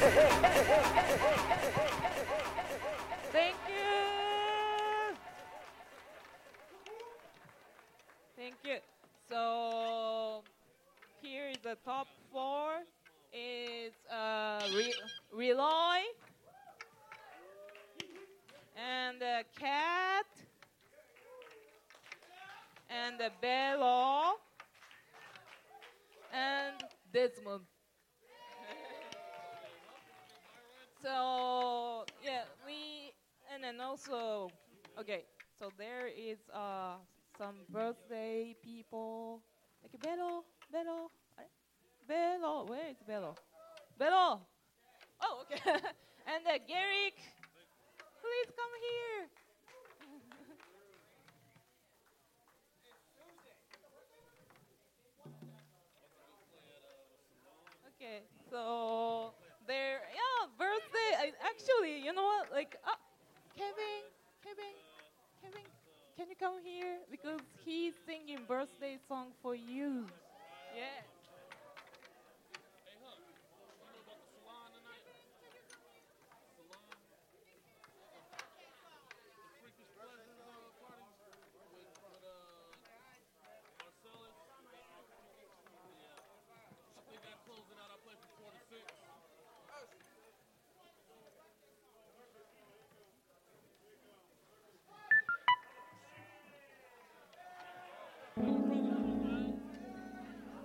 Thank you. Thank you. So here is the top four. Is Reloy and the Cat and the Bello and Desmond. So yeah, and then also okay. So there is some birthday people like Bello, Bello. Where is Bello? Bello. Oh, okay. And Garrick, please come here. Okay, so yeah, birthday. Actually, you know what? Like, Kevin, Kevin, Kevin, can you come here because he's singing birthday song for you? Yeah.